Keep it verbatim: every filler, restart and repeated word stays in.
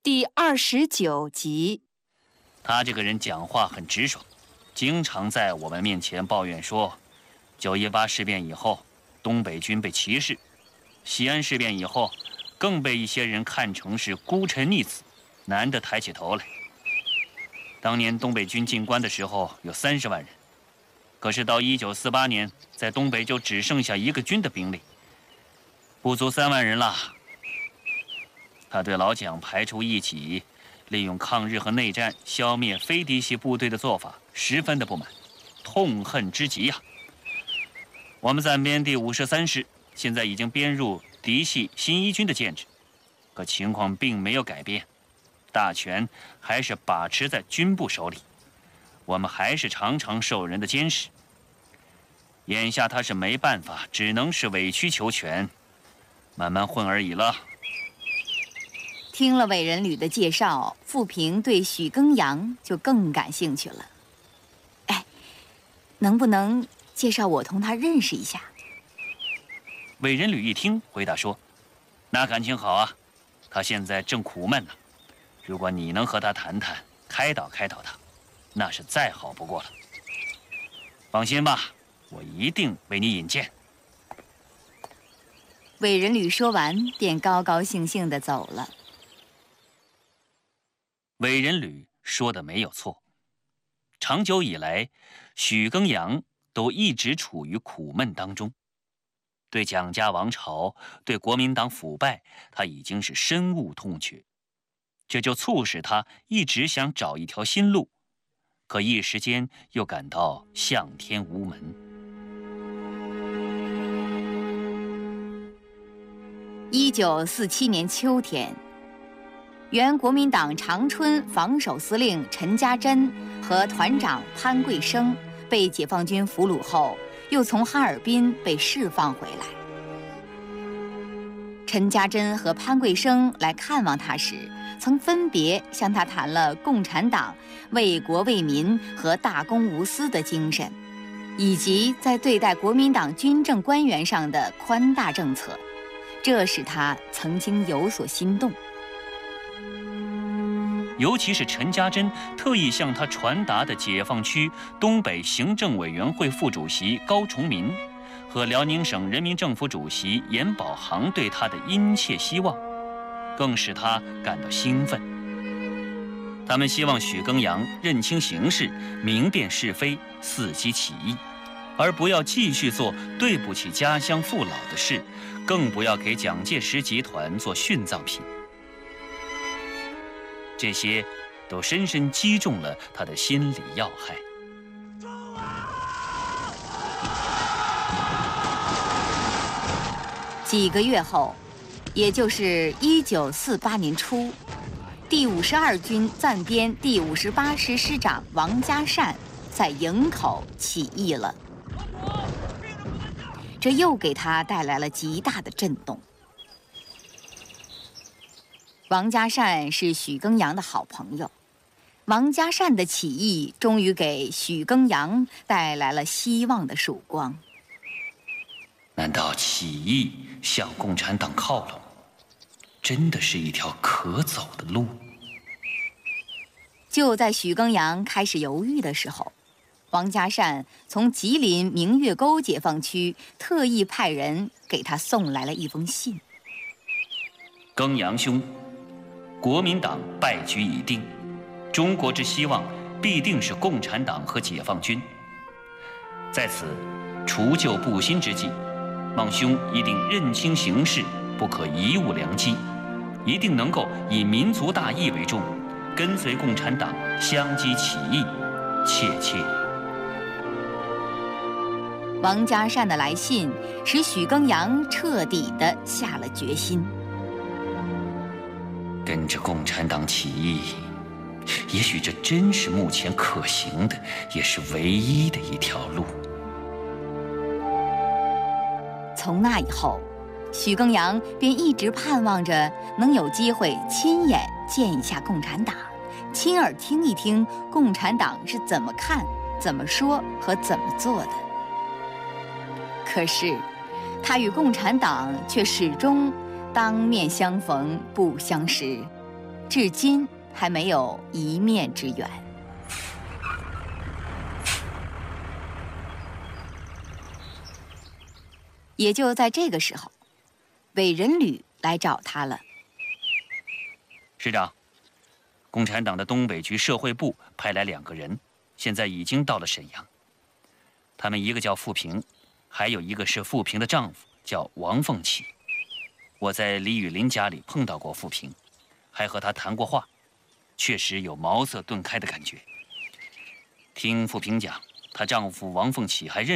第二十九集。 他这个人讲话很直爽，经常在我们面前抱怨说，九一八事变以后，东北军被歧视；西安事变以后，更被一些人看成是孤臣逆子，难得抬起头来。当年东北军进关的时候有三十万人，可是到一九四八年，在东北就只剩下一个军的兵力，不足三万人了。他对老蒋排除异己，利用抗日和内战消灭非嫡系部队的做法十分的不满，痛恨之极呀、啊。我们暂编第五十三师，现在已经编入嫡系新一军的建制，可情况并没有改变，大权还是把持在军部手里，我们还是常常受人的监视。眼下他是没办法，只能是委曲求全，慢慢混而已了。 听了伟人旅的介绍，傅平对许耕阳就更感兴趣了。哎，能不能介绍我同他认识一下？ 伟人旅一听，回答说：“那感情好啊，他现在正苦闷呢。如果你能和他谈谈，开导开导他，那是再好不过了。放心吧，我一定为你引荐。” 伟人旅说完，便高高兴兴地走了。 伟人旅说的没有错，长久以来，许耕阳都一直处于苦闷当中。对蒋家王朝、对国民党腐败，他已经是深恶痛绝，这就促使他一直想找一条新路，可一时间又感到向天无门。 一九四七年秋天，原国民党长春防守司令陈家珍和团长潘桂生被解放军俘虏后，又从哈尔滨被释放回来。陈家珍和潘桂生来看望他时，曾分别向他谈了共产党为国为民和大公无私的精神，以及在对待国民党军政官员上的宽大政策，这使他曾经有所心动。 尤其是陈家珍特意向他传达的解放区东北行政委员会副主席高崇民和辽宁省人民政府主席严保行对他的殷切希望，更使他感到兴奋。他们希望许耕阳认清形势，明辨是非，伺机起义，而不要继续做对不起家乡父老的事，更不要给蒋介石集团做殉葬品。这些都深深击中了他的心理要害。 几个月后，也就是一九四八年初，第五十二军暂编第五十八师师长王家善在营口起义了，这又给他带来了极大的震动。王家善是许耕阳的好朋友，王家善的起义终于给许耕阳带来了希望的曙光。 难道起义向共产党靠拢，真的是一条可走的路？ 就在许耕阳开始犹豫的时候，王家善从吉林明月沟解放区特意派人给他送来了一封信。 耕阳兄，国民党败局已定，中国之希望必定是共产党和解放军。在此除旧布新之际，望兄一定认清形势，不可贻误良机，一定能够以民族大义为重，跟随共产党相机起义，切切。 王家善的来信使许耕阳彻底地下了决心。 跟着共产党起义，也许这真是目前可行的，也是唯一的一条路。 从那以后，许耕阳便一直盼望着能有机会亲眼见一下共产党，亲耳听一听共产党是怎么看、怎么说和怎么做的。可是，他与共产党却始终当面相逢不相识， 至今还没有一面之缘。也就在这个时候，伟人旅来找他了。 师长，共产党的东北局社会部派来两个人，现在已经到了沈阳。他们一个叫富平，还有一个是富平的丈夫，叫王凤起。我在李雨林家里碰到过富平，还和他谈过话，确实有茅塞顿开的感觉。听富平讲，她丈夫王凤起还认